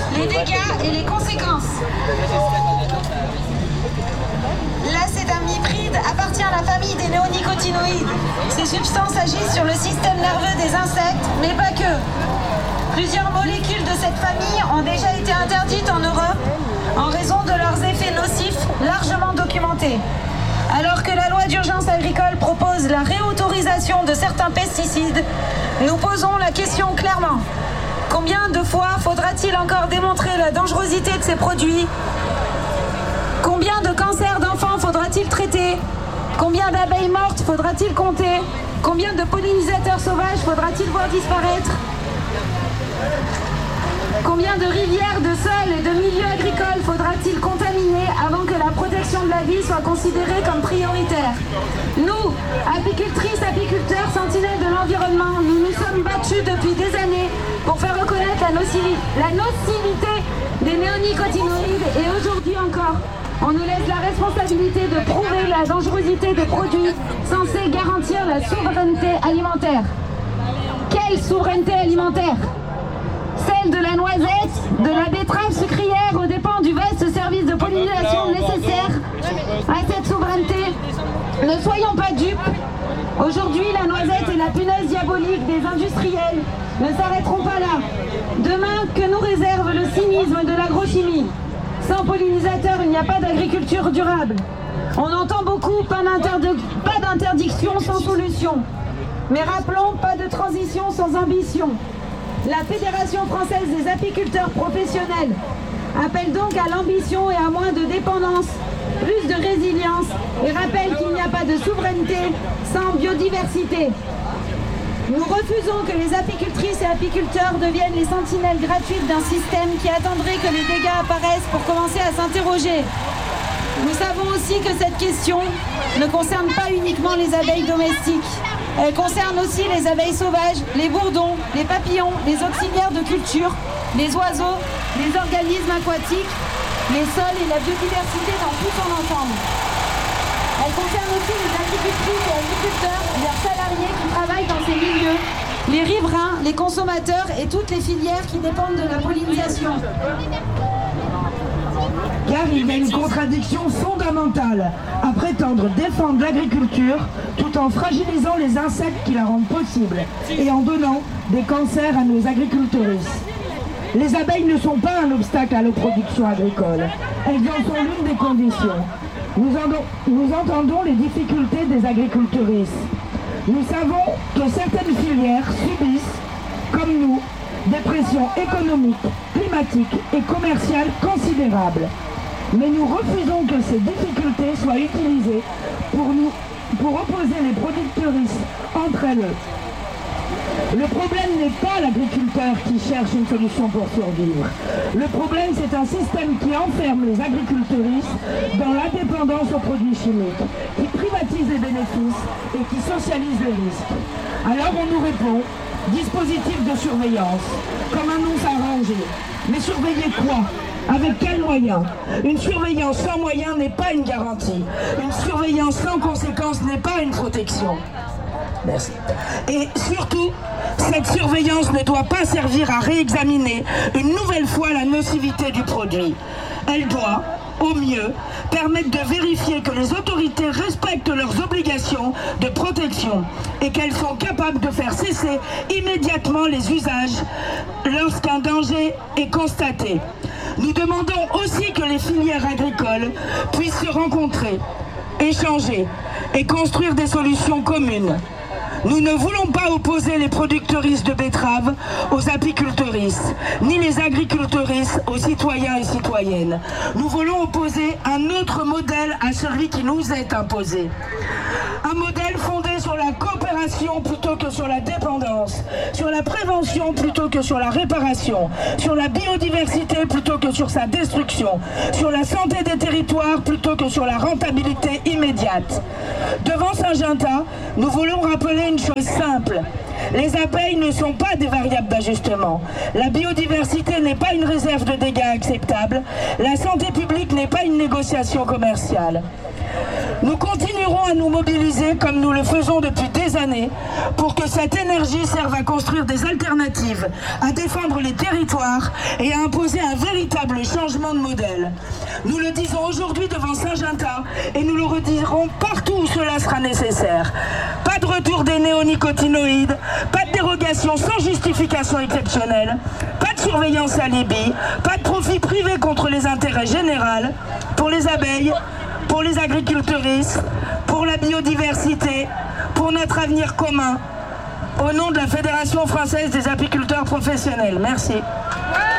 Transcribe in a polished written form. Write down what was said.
les dégâts et les conséquences. L'acétamiprid appartient à la famille des néonicotinoïdes. Ces substances agissent sur le système nerveux des insectes, mais pas que. Plusieurs molécules de cette famille ont déjà été interdites en Europe en raison de leurs effets nocifs largement documentés. Alors que la loi d'urgence agricole propose la réautorisation de certains pesticides, nous posons la question clairement. Combien de fois faudra-t-il encore démontrer la dangerosité de ces produits? Combien de cancers d'enfants faudra-t-il traiter? Combien d'abeilles mortes faudra-t-il compter? Combien de pollinisateurs sauvages faudra-t-il voir disparaître? Combien de rivières, de sols et de milieux agricoles faudra-t-il contaminer avant que la protection de la vie soit considérée comme prioritaire? Nous, apicultrices, apiculteurs, sentinelles de l'environnement, nous nous sommes battus depuis des années pour faire reconnaître la nocivité des néonicotinoïdes et aujourd'hui encore, on nous laisse la responsabilité de prouver la dangerosité des produits censés garantir la souveraineté alimentaire. Quelle souveraineté alimentaire? Celle de la noisette, de la betterave sucrière aux dépens du vaste service de pollinisation nécessaire à cette souveraineté. Ne soyons pas dupes. Aujourd'hui, la noisette et la punaise diabolique des industriels ne s'arrêteront pas là. Demain, que nous réserve le cynisme de l'agrochimie? Sans pollinisateurs, il n'y a pas d'agriculture durable. On entend beaucoup, pas d'interdiction sans solution. Mais rappelons, pas de transition sans ambition. La Fédération française des apiculteurs professionnels appelle donc à l'ambition et à moins de dépendance, plus de résilience et rappelle qu'il n'y a pas de souveraineté sans biodiversité. Nous refusons que les apicultrices et apiculteurs deviennent les sentinelles gratuites d'un système qui attendrait que les dégâts apparaissent pour commencer à s'interroger. Nous savons aussi que cette question ne concerne pas uniquement les abeilles domestiques. Elle concerne aussi les abeilles sauvages, les bourdons, les papillons, les auxiliaires de culture, les oiseaux, les organismes aquatiques, les sols et la biodiversité dans tout son ensemble. Elle concerne aussi les agricultrices et agriculteurs, leurs salariés qui travaillent dans ces milieux, les riverains, les consommateurs et toutes les filières qui dépendent de la pollinisation. Car il y a une contradiction fondamentale à prétendre défendre l'agriculture tout en fragilisant les insectes qui la rendent possible et en donnant des cancers à nos agricultrices. Les abeilles ne sont pas un obstacle à la production agricole, elles en sont l'une des conditions. Nous entendons les difficultés des agricultrices. Nous savons que certaines filières subissent, comme nous, des pressions économiques, climatiques et commerciales considérables. Mais nous refusons que ces difficultés soient utilisées pour opposer les productrices entre elles. Le problème n'est pas l'agriculteur qui cherche une solution pour survivre. Le problème, c'est un système qui enferme les agricultrices dans la dépendance aux produits chimiques, qui privatise les bénéfices et qui socialise les risques. Alors on nous répond, dispositif de surveillance, comme annonce arrangée. Mais surveiller quoi? Avec quels moyens? Une surveillance sans moyens n'est pas une garantie. Une surveillance sans conséquences n'est pas une protection. Merci. Et surtout, cette surveillance ne doit pas servir à réexaminer une nouvelle fois la nocivité du produit. Elle doit, au mieux, permettre de vérifier que les autorités respectent leurs obligations de protection et qu'elles sont capables de faire cesser immédiatement les usages lorsqu'un danger est constaté. Nous demandons aussi que les filières agricoles puissent se rencontrer, échanger et construire des solutions communes. Nous ne voulons pas opposer les productrices de betteraves aux apicultrices, ni les agricultrices aux citoyens et citoyennes. Nous voulons opposer un autre modèle à celui qui nous est imposé. Un modèle fondé sur la coopération plutôt que sur la dépendance, sur la prévention plutôt que sur la réparation, sur la biodiversité plutôt que sur sa destruction, sur la santé des territoires plutôt que sur la rentabilité immédiate. Devant Syngenta, nous voulons rappeler une chose simple. Les abeilles ne sont pas des variables d'ajustement. La biodiversité n'est pas une réserve de dégâts acceptable. La santé publique n'est pas une négociation commerciale. Nous continuerons à nous mobiliser comme nous le faisons depuis des années années pour que cette énergie serve à construire des alternatives, à défendre les territoires et à imposer un véritable changement de modèle. Nous le disons aujourd'hui devant Saint-Gintin et nous le redirons partout où cela sera nécessaire. Pas de retour des néonicotinoïdes, pas de dérogation sans justification exceptionnelle, pas de surveillance alibi, pas de profit privé contre les intérêts généraux, pour les abeilles, pour les agriculteuristes, pour la biodiversité, pour notre avenir commun, au nom de la Fédération française des apiculteurs professionnels. Merci.